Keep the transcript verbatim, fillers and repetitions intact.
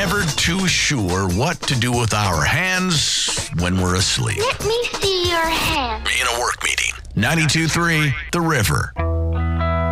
never too sure what to do with our hands when we're asleep. Let me see your hand. In a work meeting. ninety-two point three The River.